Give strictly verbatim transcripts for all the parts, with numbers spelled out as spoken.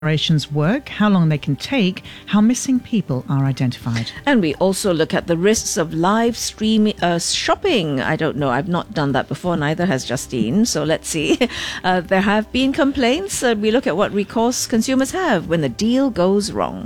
operations work, how long they can take, how missing people are identified. And we also look at the risks of live stream uh, shopping. I don't know, I've not done that before, neither has Justine, so let's see. Uh, there have been complaints. Uh, we look at what recourse consumers have when the deal goes wrong.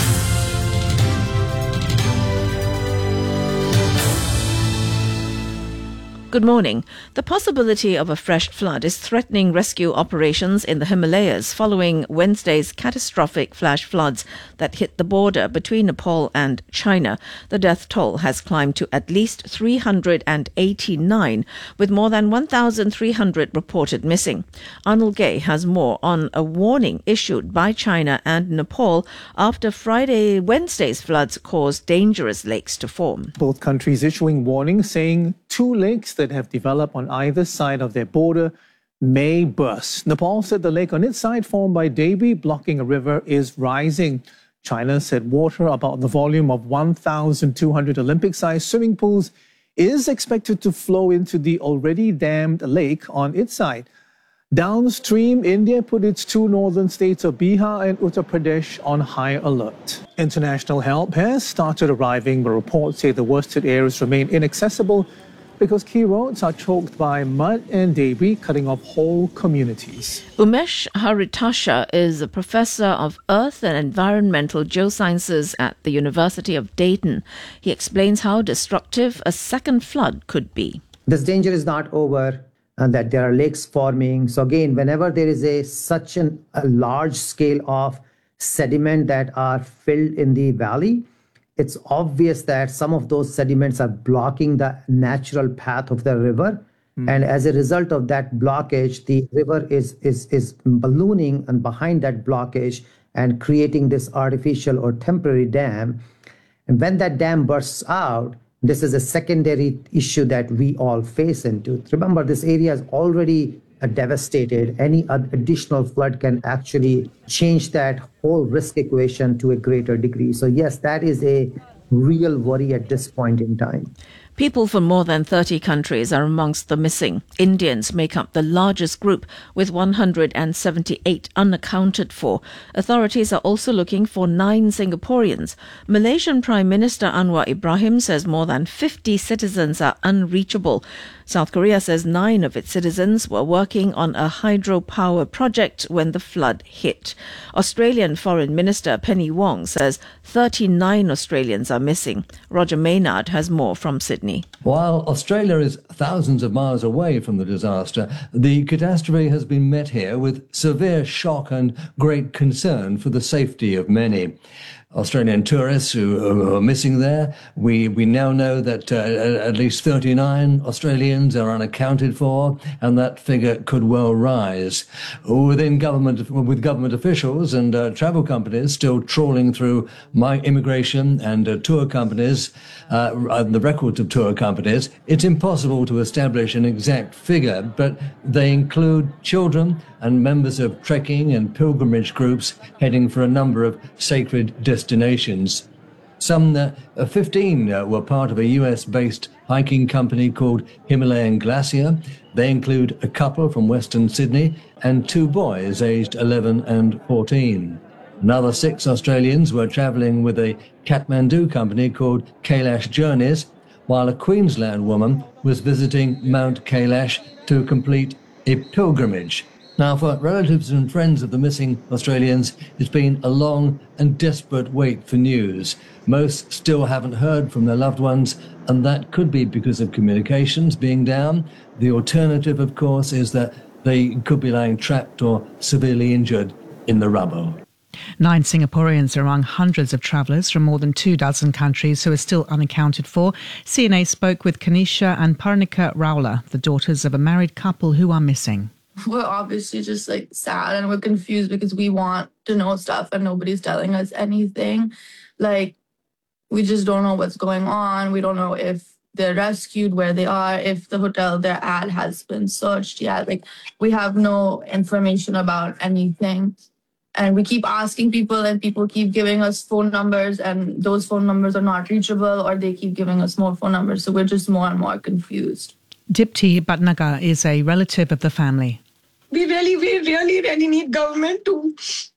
Good morning. The possibility of a fresh flood is threatening rescue operations in the Himalayas following Wednesday's catastrophic flash floods that hit the border between Nepal and China. The death toll has climbed to at least three hundred eighty-nine, with more than one thousand three hundred reported missing. Arnold Gay has more on a warning issued by China and Nepal after Friday, Wednesday's floods caused dangerous lakes to form. Both countries issuing warnings saying two lakes that have developed on either side of their border may burst. Nepal said the lake on its side, formed by debris blocking a river, is rising. China said water about the volume of one thousand two hundred Olympic-sized swimming pools is expected to flow into the already dammed lake on its side. Downstream, India put its two northern states of Bihar and Uttar Pradesh on high alert. International help has started arriving, but reports say the worst-hit areas remain inaccessible because key roads are choked by mud and debris, cutting off whole communities. Umesh Haritasha is a professor of Earth and Environmental Geosciences at the University of Dayton. He explains how destructive a second flood could be. This danger is not over, and that there are lakes forming. So again, whenever there is a such an, a large scale of sediment that are filled in the valley, it's obvious that some of those sediments are blocking the natural path of the river. Mm. And as a result of that blockage, the river is, is, is ballooning and behind that blockage and creating this artificial or temporary dam. And when that dam bursts out, this is a secondary issue that we all face into. Remember, this area is already uh, devastated. Any additional flood can actually change that whole risk equation to a greater degree. So yes, that is a real worry at this point in time. People from more than thirty countries are amongst the missing. Indians make up the largest group, with one hundred seventy-eight unaccounted for. Authorities are also looking for nine Singaporeans. Malaysian Prime Minister Anwar Ibrahim says more than fifty citizens are unreachable. South Korea says nine of its citizens were working on a hydropower project when the flood hit. Australian Foreign Minister Penny Wong says thirty-nine Australians are missing. Roger Maynard has more from Sydney. While Australia is thousands of miles away from the disaster, the catastrophe has been met here with severe shock and great concern for the safety of many. Australian tourists who, who are missing there. We we now know that uh, at least thirty-nine Australians are unaccounted for, and that figure could well rise. Within government, with government officials and uh, travel companies still trawling through my immigration and uh, tour companies, uh, the records of tour companies, it's impossible to establish an exact figure, but they include children and members of trekking and pilgrimage groups heading for a number of sacred destinations. Some uh, fifteen uh, were part of a U S-based hiking company called Himalayan Glacier. They include a couple from Western Sydney and two boys aged eleven and fourteen. Another six Australians were travelling with a Kathmandu company called Kailash Journeys, while a Queensland woman was visiting Mount Kailash to complete a pilgrimage. Now, for relatives and friends of the missing Australians, it's been a long and desperate wait for news. Most still haven't heard from their loved ones, and that could be because of communications being down. The alternative, of course, is that they could be lying trapped or severely injured in the rubble. Nine Singaporeans are among hundreds of travellers from more than two dozen countries who are still unaccounted for. C N A spoke with Kanisha and Parnika Raula, the daughters of a married couple who are missing. We're obviously just like sad and we're confused because we want to know stuff and nobody's telling us anything. Like, we just don't know what's going on. We don't know if they're rescued, where they are, if the hotel they're at has been searched yet. Like, we have no information about anything. And we keep asking people and people keep giving us phone numbers and those phone numbers are not reachable, or they keep giving us more phone numbers. So we're just more and more confused. Dipti Bhatnagar is a relative of the family. We really, we really, really need government to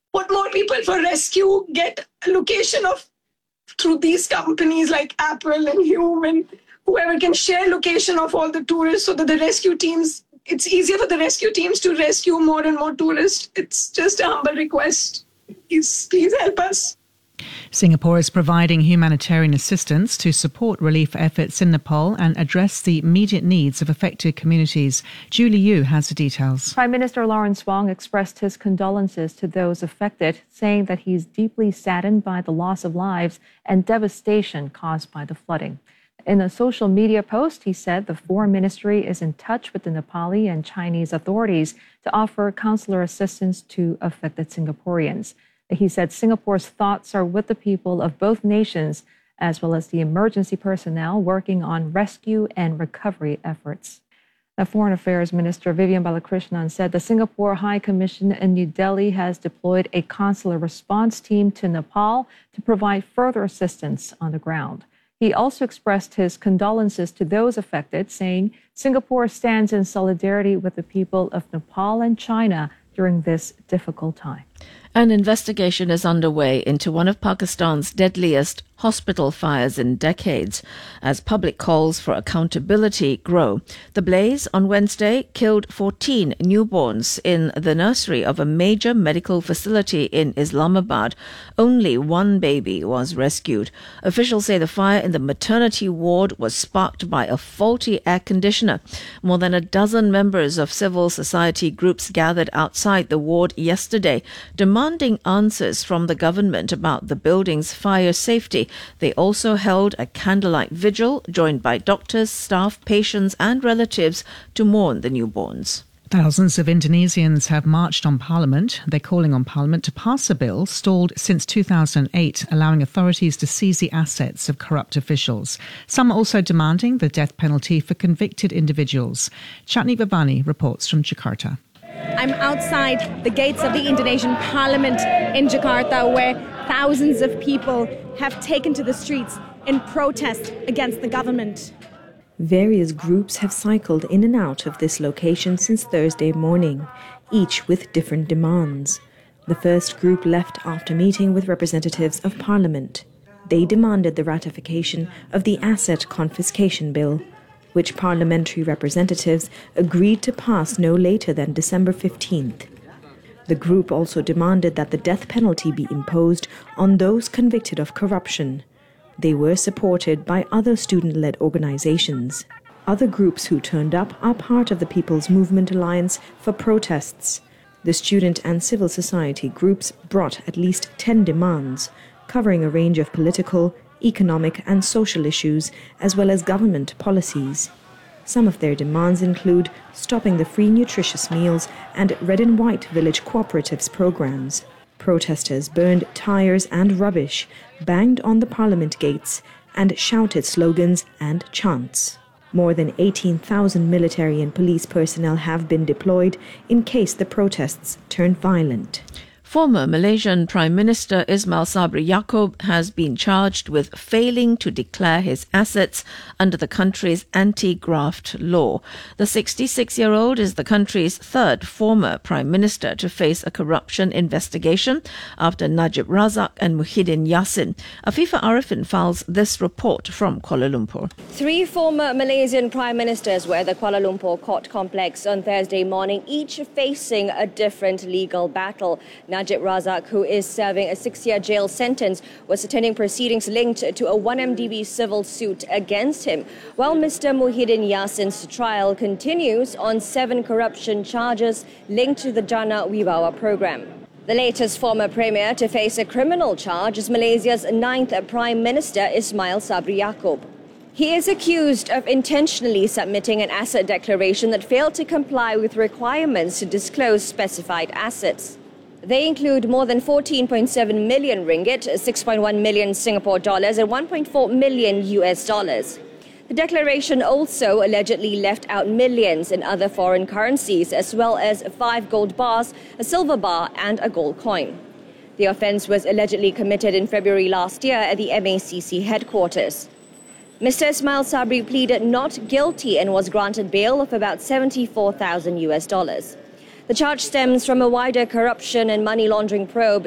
put more people for rescue, get a location of through these companies like Apple and Hume and whoever can share location of all the tourists so that the rescue teams, it's easier for the rescue teams to rescue more and more tourists. It's just a humble request. Please, please help us. Singapore is providing humanitarian assistance to support relief efforts in Nepal and address the immediate needs of affected communities. Julie Yu has the details. Prime Minister Lawrence Wong expressed his condolences to those affected, saying that he's deeply saddened by the loss of lives and devastation caused by the flooding. In a social media post, he said the Foreign Ministry is in touch with the Nepali and Chinese authorities to offer consular assistance to affected Singaporeans. He said Singapore's thoughts are with the people of both nations, as well as the emergency personnel working on rescue and recovery efforts. The Foreign Affairs Minister Vivian Balakrishnan said the Singapore High Commission in New Delhi has deployed a consular response team to Nepal to provide further assistance on the ground. He also expressed his condolences to those affected, saying Singapore stands in solidarity with the people of Nepal and China during this difficult time. An investigation is underway into one of Pakistan's deadliest hospital fires in decades as public calls for accountability grow. The blaze on Wednesday killed fourteen newborns in the nursery of a major medical facility in Islamabad. Only one baby was rescued. Officials say the fire in the maternity ward was sparked by a faulty air conditioner. More than a dozen members of civil society groups gathered outside the ward yesterday, demanding answers from the government about the building's fire safety. They also held a candlelight vigil, joined by doctors, staff, patients and relatives to mourn the newborns. Thousands of Indonesians have marched on Parliament. They're calling on Parliament to pass a bill stalled since two thousand eight, allowing authorities to seize the assets of corrupt officials. Some are also demanding the death penalty for convicted individuals. Chatni Bhavani reports from Jakarta. I'm outside the gates of the Indonesian Parliament in Jakarta, where thousands of people have taken to the streets in protest against the government. Various groups have cycled in and out of this location since Thursday morning, each with different demands. The first group left after meeting with representatives of Parliament. They demanded the ratification of the Asset Confiscation Bill, which parliamentary representatives agreed to pass no later than December fifteenth. The group also demanded that the death penalty be imposed on those convicted of corruption. They were supported by other student-led organizations. Other groups who turned up are part of the People's Movement Alliance for protests. The student and civil society groups brought at least ten demands, covering a range of political, economic and social issues, as well as government policies. Some of their demands include stopping the free nutritious meals and red and white village cooperatives programs. Protesters burned tires and rubbish, banged on the parliament gates, and shouted slogans and chants. More than eighteen thousand military and police personnel have been deployed in case the protests turn violent. Former Malaysian Prime Minister Ismail Sabri Yaakob has been charged with failing to declare his assets under the country's anti-graft law. The sixty-six-year-old is the country's third former Prime Minister to face a corruption investigation after Najib Razak and Muhyiddin Yassin. Afifa Arifin files this report from Kuala Lumpur. Three former Malaysian Prime Ministers were at the Kuala Lumpur court complex on Thursday morning, each facing a different legal battle. Najib Razak, who is serving a six-year jail sentence, was attending proceedings linked to a one M D B civil suit against him, while Mister Muhyiddin Yassin's trial continues on seven corruption charges linked to the Jana Wibawa program. The latest former premier to face a criminal charge is Malaysia's ninth Prime Minister Ismail Sabri Yaakob. He is accused of intentionally submitting an asset declaration that failed to comply with requirements to disclose specified assets. They include more than fourteen point seven million ringgit, six point one million Singapore dollars and one point four million U S dollars. The declaration also allegedly left out millions in other foreign currencies, as well as five gold bars, a silver bar and a gold coin. The offence was allegedly committed in February last year at the M A C C headquarters. Mister Ismail Sabri pleaded not guilty and was granted bail of about seventy-four thousand U S dollars. The charge stems from a wider corruption and money laundering probe